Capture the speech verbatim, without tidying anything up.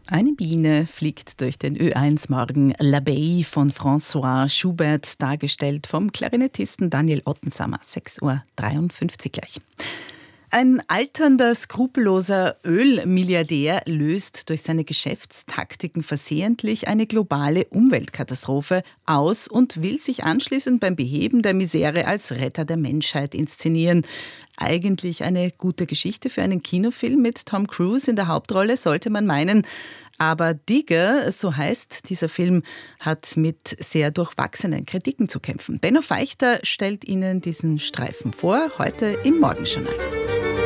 Eine Biene fliegt durch den Ö eins Morgen. L'Abeille von François Schubert, dargestellt vom Klarinettisten Daniel Ottensammer. sechs Uhr dreiundfünfzig gleich. Ein alternder, skrupelloser Ölmilliardär löst durch seine Geschäftstaktiken versehentlich eine globale Umweltkatastrophe aus und will sich anschließend beim Beheben der Misere als Retter der Menschheit inszenieren. Eigentlich eine gute Geschichte für einen Kinofilm mit Tom Cruise in der Hauptrolle, sollte man meinen. Aber Digger, so heißt dieser Film, hat mit sehr durchwachsenen Kritiken zu kämpfen. Benno Feichter stellt Ihnen diesen Streifen vor, heute im Morgenjournal.